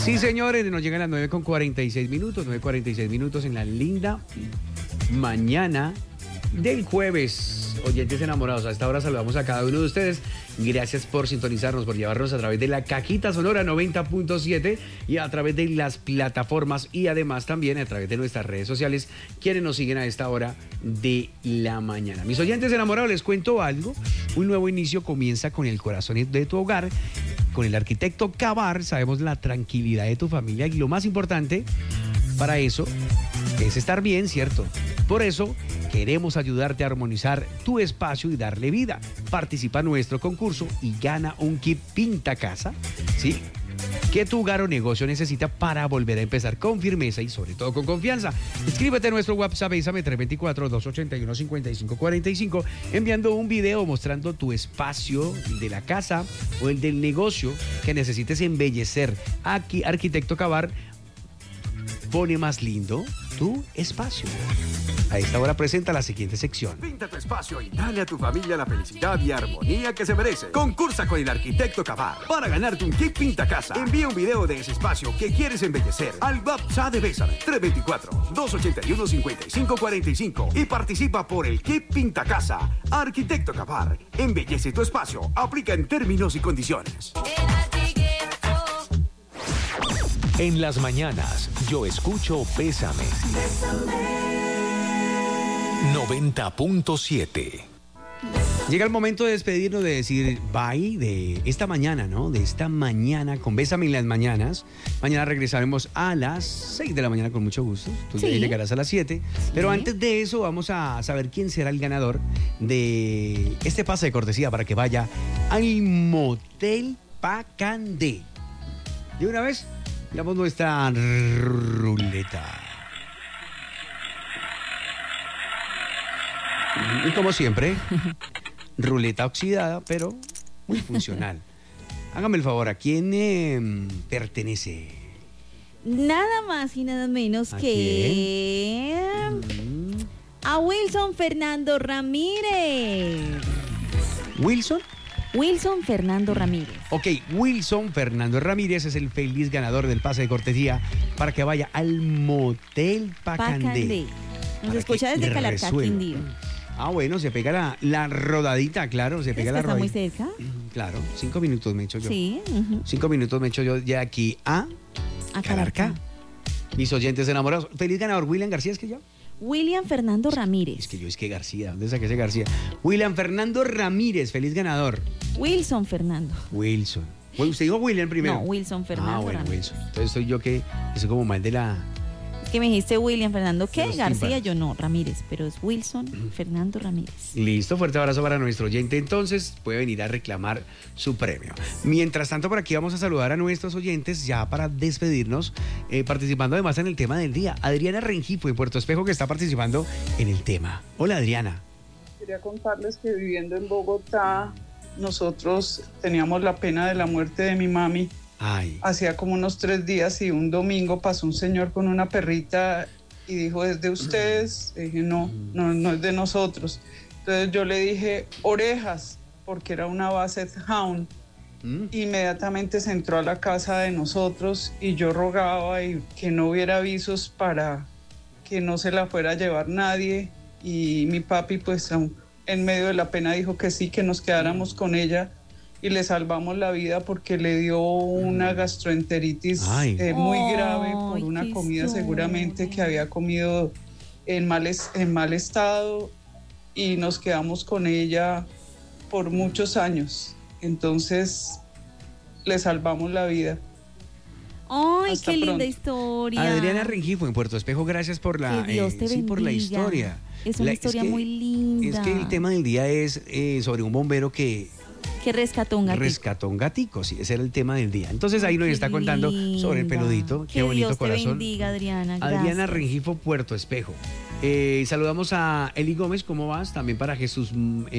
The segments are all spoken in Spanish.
Sí, señores, nos llegan las 9:46, 9:46 en la linda mañana del jueves. Oyentes enamorados, a esta hora saludamos a cada uno de ustedes. Gracias por sintonizarnos, por llevarnos a través de la cajita sonora 90.7 y a través de las plataformas y además también a través de nuestras redes sociales, quienes nos siguen a esta hora de la mañana. Mis oyentes enamorados, les cuento algo. Un nuevo inicio comienza con el corazón de tu hogar, con el arquitecto Cavar. Sabemos la tranquilidad de tu familia y lo más importante para eso es estar bien, ¿cierto? Por eso queremos ayudarte a armonizar tu espacio y darle vida. Participa en nuestro concurso y gana un kit Pinta Casa, ¿sí? Que tu hogar o negocio necesita para volver a empezar con firmeza y sobre todo con confianza. Escríbete a nuestro WhatsApp, Bésame 324-281-5545, enviando un video mostrando tu espacio de la casa o el del negocio que necesites embellecer. Aquí, Arquitecto Cavar pone más lindo tu espacio. A esta hora presenta la siguiente sección. Pinta tu espacio y dale a tu familia la felicidad y armonía que se merece. Concursa con el Arquitecto Cavar para ganarte un kit Pinta Casa. Envía un video de ese espacio que quieres embellecer al WhatsApp de Bésame 324-281-5545 y participa por el kit Pinta Casa. Arquitecto Cavar, embellece tu espacio. Aplica en términos y condiciones. En las mañanas, yo escucho Bésame. 90.7. Llega el momento de despedirnos, de decir bye de esta mañana, ¿no? De esta mañana con Bésame en las mañanas. Mañana regresaremos a las 6 de la mañana con mucho gusto. Tú ya llegarás a las 7. Sí. Pero antes de eso vamos a saber quién será el ganador de este pase de cortesía para que vaya al Motel Pacandé. De una vez, miramos nuestra ruleta. Y como siempre, ruleta oxidada, pero muy funcional. Hágame el favor, ¿a quién pertenece? Nada más y nada menos que a Wilson Fernando Ramírez. ¿Wilson? Wilson Fernando Ramírez. Ok, Wilson Fernando Ramírez es el feliz ganador del pase de cortesía para que vaya al Motel Pacandé. Nos escucha desde Calarcá, Quindío. Ah, bueno, se pega la rodadita, claro, se pega la rodadita. ¿Está muy cerca? Claro, 5 minutos me echo yo. Sí. 5 minutos me echo yo de aquí a Calarcá. Mis oyentes enamorados. Feliz ganador, William García, ¿es que yo? William Fernando Ramírez. Es que García, ¿dónde saqué ese García? William Fernando Ramírez, feliz ganador. Wilson Fernando. Wilson. ¿Usted dijo William primero? No, Wilson Fernando. Ah, bueno, Ramírez. Wilson. Entonces soy yo que soy como mal de la... Que me dijiste William Fernando, ¿qué? García, tímpanos. Yo no, Ramírez, pero es Wilson Fernando Ramírez. Listo, fuerte abrazo para nuestro oyente. Entonces puede venir a reclamar su premio. Mientras tanto, por aquí vamos a saludar a nuestros oyentes ya para despedirnos, participando además en el tema del día. Adriana Rengifo de Puerto Espejo, que está participando en el tema. Hola, Adriana. Quería contarles que viviendo en Bogotá, nosotros teníamos la pena de la muerte de mi mami. Ay. Hacía como unos 3 días y un domingo pasó un señor con una perrita y dijo, ¿es de ustedes? Y dije, no es de nosotros. Entonces yo le dije, Orejas, porque era una Basset Hound. Inmediatamente se entró a la casa de nosotros y yo rogaba y que no hubiera avisos para que no se la fuera a llevar nadie. Y mi papi, pues en medio de la pena dijo que sí, que nos quedáramos con ella. Y le salvamos la vida porque le dio una gastroenteritis muy grave por una comida seguramente que había comido en mal estado y nos quedamos con ella por muchos años. Entonces le salvamos la vida. ¡Ay, Hasta qué linda pronto. historia! Adriana Rengifo en Puerto Espejo, gracias por la, Que Dios te bendiga. por la historia. Es una historia muy linda. Es que el tema del día es sobre un bombero que rescató un gatito. Rescató un gatico, sí, ese era el tema del día. Entonces ahí nos está contando sobre el peludito. Qué bonito Dios corazón. Te bendiga, Adriana. Adriana Gracias. Rengifo, Puerto Espejo. Saludamos a Eli Gómez, ¿cómo vas? También para Jesús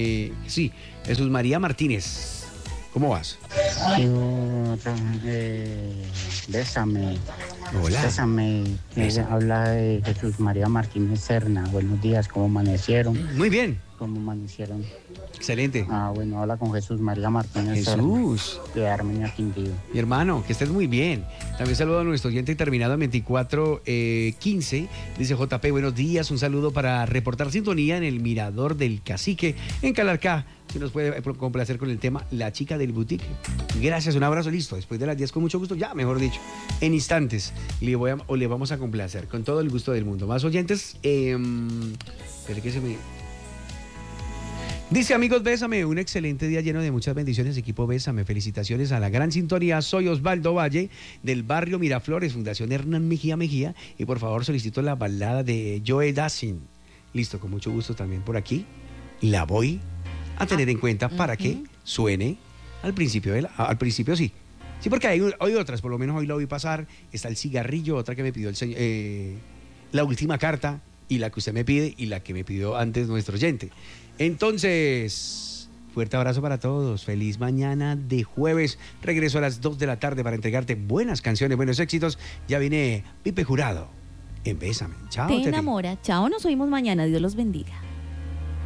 María Martínez. ¿Cómo vas? Bésame. Hola. Bésame. Habla de Jesús María Martínez Serna. Buenos días, ¿cómo amanecieron? Muy bien. ¿Cómo amanecieron? Excelente. Bueno, habla con Jesús María Martínez Jesús. Serna, de Armenia, Quindío. Mi hermano, que estés muy bien. También saludo a nuestro oyente terminado en 2415. Dice JP, buenos días. Un saludo para reportar sintonía en el Mirador del Cacique, en Calarcá. Si nos puede complacer con el tema La chica del boutique. Gracias, un abrazo, listo. Después de las 10 con mucho gusto, ya, mejor dicho. En instantes le vamos a complacer con todo el gusto del mundo. Más oyentes. Espera que se me... Dice, amigos, Bésame, un excelente día lleno de muchas bendiciones, equipo Bésame, felicitaciones a la gran sintonía, soy Osvaldo Valle, del barrio Miraflores, Fundación Hernán Mejía, y por favor solicito la balada de Joe Dassin. Listo, con mucho gusto también por aquí, la voy a tener en cuenta para que suene al principio, sí. Sí, porque hay otras, por lo menos hoy la voy a pasar, está el cigarrillo, otra que me pidió el señor, la última carta, y la que usted me pide, y la que me pidió antes nuestro oyente. Entonces, fuerte abrazo para todos. Feliz mañana de jueves. Regreso a las 2 de la tarde para entregarte buenas canciones, buenos éxitos. Ya viene Pipe Jurado en Bésame. Chao. Te enamora. Chao, nos oímos mañana. Dios los bendiga.